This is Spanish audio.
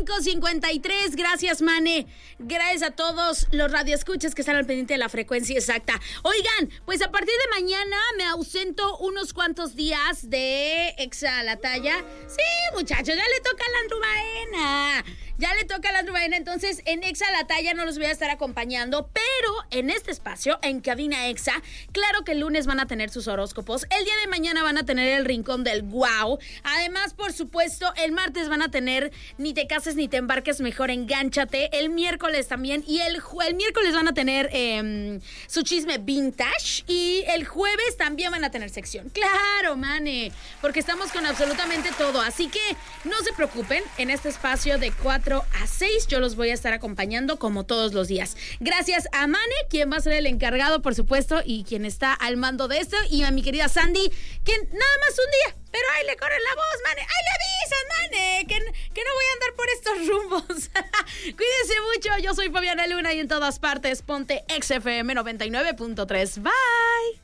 5:53. Gracias, Mane. Gracias a todos los radioescuchas que están al pendiente de la frecuencia exacta. Oigan, pues a partir de mañana me ausento unos cuantos días de Exa la Talla. Sí, muchachos, ya le toca a la Andrubaena. Ya le toca a la Andrubaena, entonces en Exa la Talla no los voy a estar acompañando, pero en este espacio, en Cabina Exa, claro que el lunes van a tener sus horóscopos, el día de mañana van a tener el rincón del guau, además, por supuesto, el martes van a tener Ni te cases ni te embarques, mejor engánchate, el miércoles también, y el miércoles van a tener su chisme vintage, y el jueves también van a tener sección. Claro, mane, porque estamos con absolutamente todo, así que no se preocupen, en este espacio de 4 a 6 yo los voy a estar acompañando como todos los días. Gracias a Mane, quien va a ser el encargado, por supuesto, y quien está al mando de esto, y a mi querida Sandy, quien nada más un día, pero ahí le corre la voz, Mane, ahí le avisan, Mane, que no voy a andar por estos rumbos. Cuídense mucho, yo soy Fabiana Luna y en todas partes ponte XFM 99.3. Bye.